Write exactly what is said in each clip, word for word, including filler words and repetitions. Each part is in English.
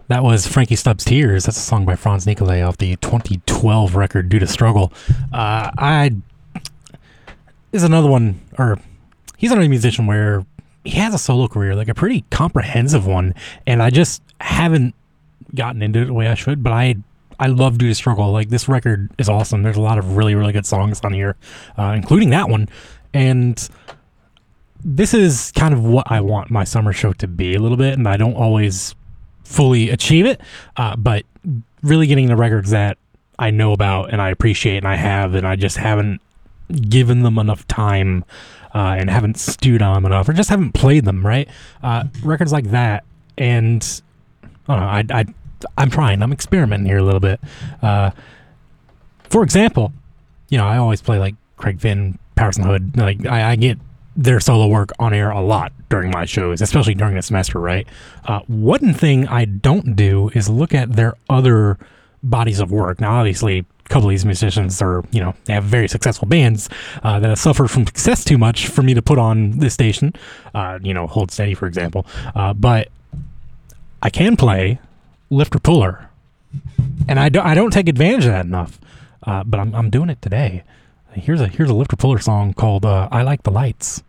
That was Frankie Stubbs' Tears. That's a song by Franz Nicolay off the twenty twelve record Due to Struggle. Uh, I is another one, or he's another musician where he has a solo career, like a pretty comprehensive one, and I just haven't gotten into it the way I should, but I I love Due to Struggle. Like, this record is awesome. There's a lot of really, really good songs on here, uh, including that one, and this is kind of what I want my summer show to be a little bit, and I don't always fully achieve it, uh, but really getting the records that I know about and I appreciate and I have, and I just haven't given them enough time uh, and haven't stewed on them enough, or just haven't played them, right? Uh, records like that, and I don't know, I, I, I'm trying, I'm experimenting here a little bit. Uh, for example, you know, I always play like Craig Finn, Patterson Hood, like I, I get their solo work on air a lot during my shows, especially during the semester, right? Uh, one thing I don't do is look at their other bodies of work. Now, obviously, a couple of these musicians are, you know, they have very successful bands uh, that have suffered from success too much for me to put on this station, uh, you know, Hold Steady, for example. Uh, but I can play Lifter Puller, and I, do, I don't take advantage of that enough, uh, but I'm, I'm doing it today. Here's a here's a Lifter Puller song called uh, "I Like the Lights."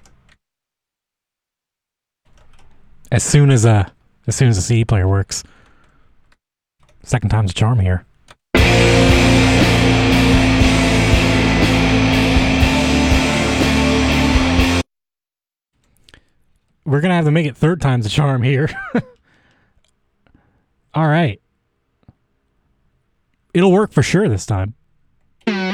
As soon as uh as soon as the C D player works, second time's a charm here. We're gonna have to make it third time's a charm here. All right, it'll work for sure this time.